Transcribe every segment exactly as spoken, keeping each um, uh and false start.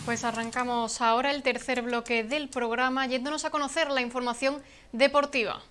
Pues arrancamos ahora el tercer bloque del programa, yéndonos a conocer la información deportiva.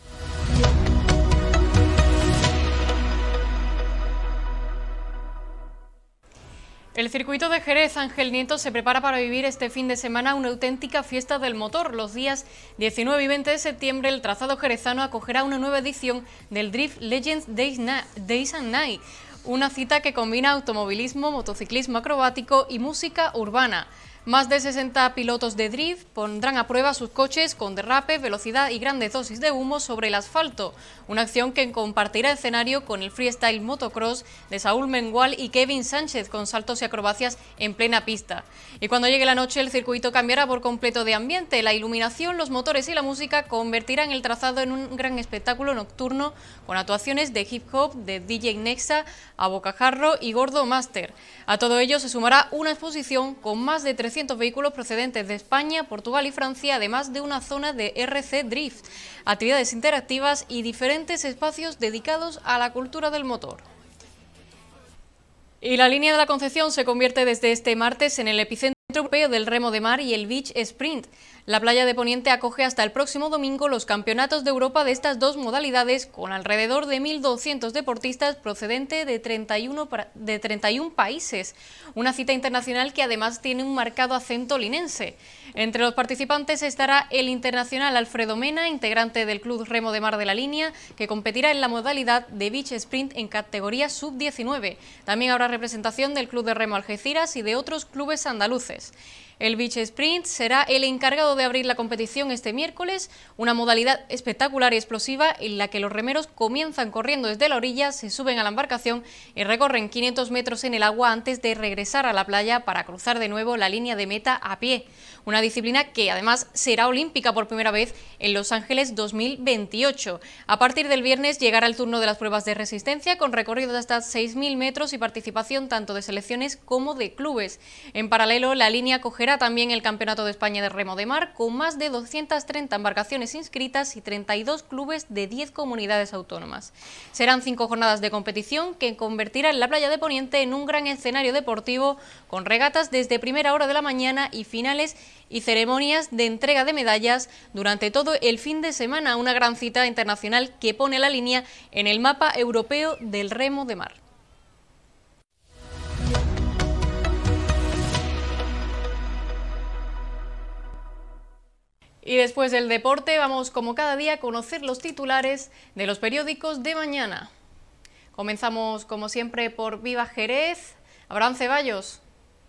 El circuito de Jerez Ángel Nieto se prepara para vivir este fin de semana una auténtica fiesta del motor. Los días diecinueve y veinte de septiembre el trazado jerezano acogerá una nueva edición del Drift Legends Days and Night, una cita que combina automovilismo, motociclismo acrobático y música urbana. Más de sesenta pilotos de drift pondrán a prueba sus coches con derrape, velocidad y grandes dosis de humo sobre el asfalto, una acción que compartirá escenario con el freestyle motocross de Saúl Mengual y Kevin Sánchez con saltos y acrobacias en plena pista. Y cuando llegue la noche el circuito cambiará por completo de ambiente. La iluminación, los motores y la música convertirán el trazado en un gran espectáculo nocturno con actuaciones de hip hop, de D J Nexa, a Bocajarro y Gordo Master. A todo ello se sumará una exposición con más de trescientos vehículos procedentes de España, Portugal y Francia, además de una zona de R C Drift, actividades interactivas y diferentes espacios dedicados a la cultura del motor. Y la línea de la Concepción se convierte desde este martes en el epicentro europeo del remo de mar y el beach sprint. La playa de Poniente acoge hasta el próximo domingo los campeonatos de Europa de estas dos modalidades, con alrededor de mil doscientos deportistas procedentes de treinta y uno, de treinta y uno países. Una cita internacional que además tiene un marcado acento linense. Entre los participantes estará el internacional Alfredo Mena, integrante del Club Remo de Mar de la Línea, que competirá en la modalidad de beach sprint en categoría sub diecinueve. También habrá representación del Club de Remo Algeciras y de otros clubes andaluces. El Beach Sprint será el encargado de abrir la competición este miércoles, una modalidad espectacular y explosiva en la que los remeros comienzan corriendo desde la orilla, se suben a la embarcación y recorren quinientos metros en el agua antes de regresar a la playa para cruzar de nuevo la línea de meta a pie. Una disciplina que además será olímpica por primera vez en Los Ángeles dos mil veintiocho. A partir del viernes llegará el turno de las pruebas de resistencia con recorrido de hasta seis mil metros y participación tanto de selecciones como de clubes. En paralelo, la línea acogerá también el Campeonato de España de Remo de Mar, con más de doscientas treinta embarcaciones inscritas y treinta y dos clubes de diez comunidades autónomas. Serán cinco jornadas de competición que convertirán la playa de Poniente en un gran escenario deportivo, con regatas desde primera hora de la mañana y finales y ceremonias de entrega de medallas durante todo el fin de semana, una gran cita internacional que pone la línea en el mapa europeo del remo de mar. Y después del deporte vamos como cada día a conocer los titulares de los periódicos de mañana. Comenzamos como siempre por Viva Jerez. Abraham Ceballos.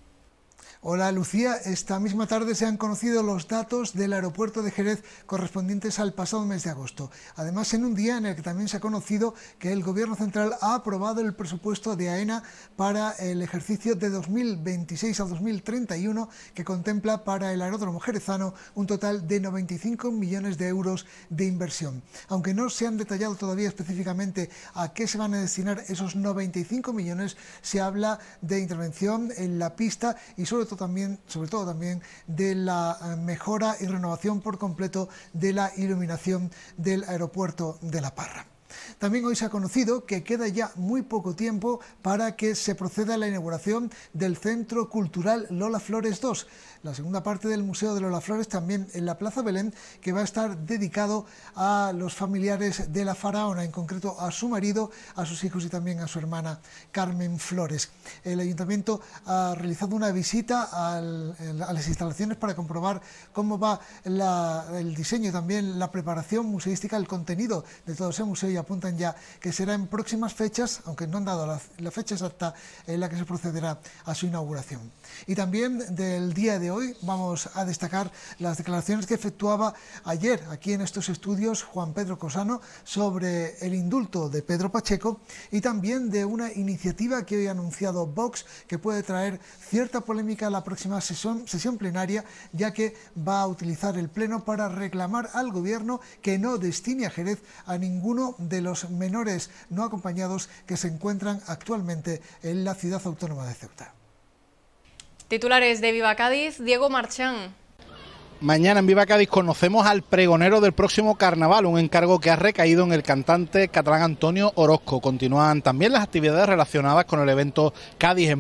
Hola Lucía, esta misma tarde se han conocido los datos del aeropuerto de Jerez correspondientes al pasado mes de agosto. Además, en un día en el que también se ha conocido que el Gobierno Central ha aprobado el presupuesto de AENA para el ejercicio de dos mil veintiséis a dos mil treinta y uno, que contempla para el aeródromo jerezano un total de noventa y cinco millones de euros de inversión. Aunque no se han detallado todavía específicamente a qué se van a destinar esos noventa y cinco millones, se habla de intervención en la pista y sobre todo También, sobre todo también de la mejora y renovación por completo de la iluminación del aeropuerto de La Parra. También hoy se ha conocido que queda ya muy poco tiempo para que se proceda a la inauguración del Centro Cultural Lola Flores dos, la segunda parte del Museo de Lola Flores, también en la Plaza Belén, que va a estar dedicado a los familiares de la faraona, en concreto a su marido, a sus hijos y también a su hermana Carmen Flores. El Ayuntamiento ha realizado una visita al, a las instalaciones para comprobar cómo va la, el diseño y también la preparación museística, el contenido de todo ese museo, y apuntan ya que será en próximas fechas, aunque no han dado la, la fecha exacta en la que se procederá a su inauguración. Y también del día de hoy vamos a destacar las declaraciones que efectuaba ayer aquí en estos estudios Juan Pedro Cosano sobre el indulto de Pedro Pacheco y también de una iniciativa que hoy ha anunciado Vox, que puede traer cierta polémica a la próxima sesión, sesión plenaria, ya que va a utilizar el Pleno para reclamar al Gobierno que no destine a Jerez a ninguno de los menores no acompañados que se encuentran actualmente en la ciudad autónoma de Ceuta. Titulares de Viva Cádiz, Diego Marchán. Mañana en Viva Cádiz conocemos al pregonero del próximo carnaval, un encargo que ha recaído en el cantante catalán Antonio Orozco. Continúan también las actividades relacionadas con el evento Cádiz en